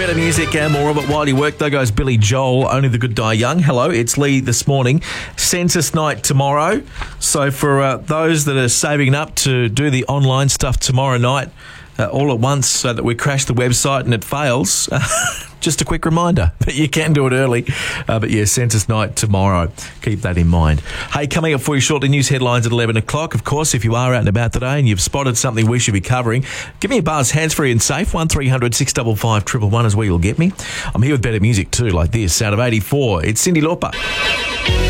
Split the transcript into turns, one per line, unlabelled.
Better music and more of it while you work. There goes Billy Joel, Only the Good Die Young. Hello, it's Lee this morning. Census night tomorrow. So for those that are saving up to do the online stuff tomorrow night, all at once so that we crash the website and it fails, just a quick reminder that you can do it early. But yeah, census night tomorrow. Keep that in mind. Hey, coming up for you shortly, news headlines at 11 o'clock. Of course, if you are out and about today and you've spotted something we should be covering, give me a buzz, hands-free and safe. 1300 655 111 is where you'll get me. I'm here with better music too, like this, out of 84. It's Cyndi Lauper.